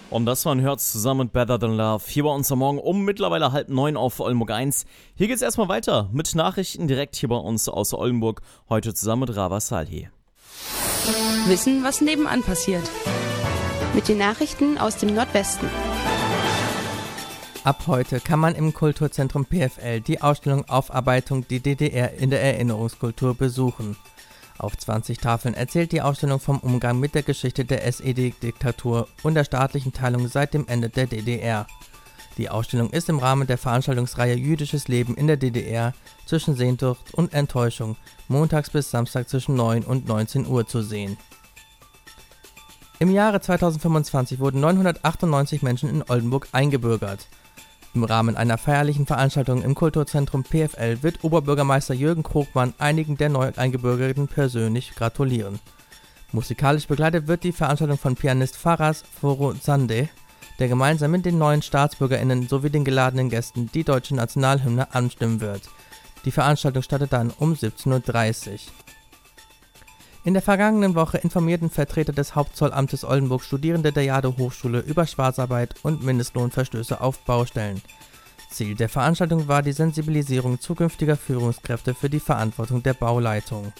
Und das war ein Herz zusammen mit Better Than Love. Hier bei uns am Morgen um mittlerweile 8:30 auf Oldenburg 1. Hier geht's erstmal weiter mit Nachrichten direkt hier bei uns aus Oldenburg. Heute zusammen mit Rava Salhi. Wissen, was nebenan passiert. Mit den Nachrichten aus dem Nordwesten. Ab heute kann man im Kulturzentrum PFL die Ausstellung Aufarbeitung die DDR in der Erinnerungskultur besuchen. Auf 20 Tafeln erzählt die Ausstellung vom Umgang mit der Geschichte der SED-Diktatur und der staatlichen Teilung seit dem Ende der DDR. Die Ausstellung ist im Rahmen der Veranstaltungsreihe Jüdisches Leben in der DDR zwischen Sehnsucht und Enttäuschung montags bis Samstag zwischen 9 und 19 Uhr zu sehen. Im Jahre 2025 wurden 998 Menschen in Oldenburg eingebürgert. Im Rahmen einer feierlichen Veranstaltung im Kulturzentrum PFL wird Oberbürgermeister Jürgen Krogmann einigen der Neueingebürgerten persönlich gratulieren. Musikalisch begleitet wird die Veranstaltung von Pianist Faraz Forozande, der gemeinsam mit den neuen StaatsbürgerInnen sowie den geladenen Gästen die deutsche Nationalhymne anstimmen wird. Die Veranstaltung startet dann um 17:30 Uhr. In der vergangenen Woche informierten Vertreter des Hauptzollamtes Oldenburg Studierende der Jade-Hochschule über Schwarzarbeit und Mindestlohnverstöße auf Baustellen. Ziel der Veranstaltung war die Sensibilisierung zukünftiger Führungskräfte für die Verantwortung der Bauleitung.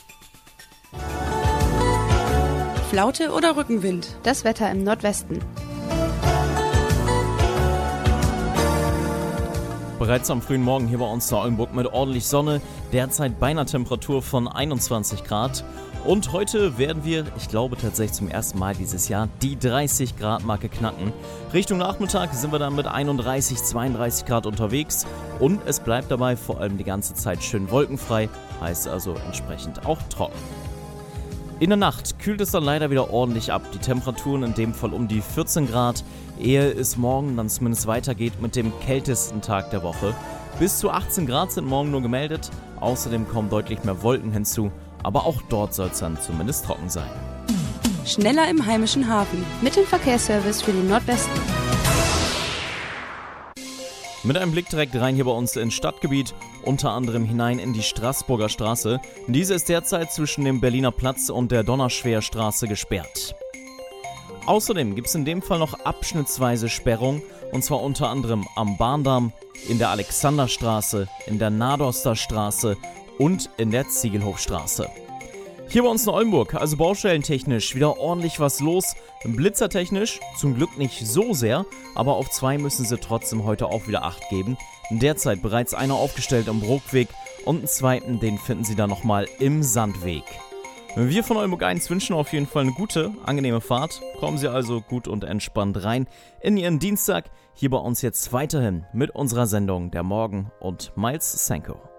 Flaute oder Rückenwind? Das Wetter im Nordwesten. Bereits am frühen Morgen hier bei uns in Oldenburg mit ordentlich Sonne, derzeit bei einer Temperatur von 21 Grad. Und heute werden wir, ich glaube tatsächlich zum ersten Mal dieses Jahr, die 30 Grad Marke knacken. Richtung Nachmittag sind wir dann mit 31, 32 Grad unterwegs und es bleibt dabei vor allem die ganze Zeit schön wolkenfrei, heißt also entsprechend auch trocken. In der Nacht kühlt es dann leider wieder ordentlich ab, die Temperaturen in dem Fall um die 14 Grad, ehe es morgen dann zumindest weitergeht mit dem kältesten Tag der Woche. Bis zu 18 Grad sind morgen nur gemeldet, außerdem kommen deutlich mehr Wolken hinzu. Aber auch dort soll es dann zumindest trocken sein. Schneller im heimischen Hafen. Mit dem Verkehrsservice für den Nordwesten. Mit einem Blick direkt rein hier bei uns ins Stadtgebiet, unter anderem hinein in die Straßburger Straße. Diese ist derzeit zwischen dem Berliner Platz und der Donnerschwerstraße gesperrt. Außerdem gibt es in dem Fall noch abschnittsweise Sperrung, und zwar unter anderem am Bahndamm, in der Alexanderstraße, in der Nadorster Straße und in der Ziegelhofstraße. Hier bei uns in Oldenburg, also baustellentechnisch, wieder ordentlich was los. Blitzertechnisch zum Glück nicht so sehr, aber auf 2 müssen sie trotzdem heute auch wieder Acht geben. Derzeit bereits einer aufgestellt am Bruckweg und einen zweiten, den finden sie dann nochmal im Sandweg. Wir von Oldenburg 1 wünschen auf jeden Fall eine gute, angenehme Fahrt. Kommen Sie also gut und entspannt rein in Ihren Dienstag. Hier bei uns jetzt weiterhin mit unserer Sendung Der Morgen und Miles Senko.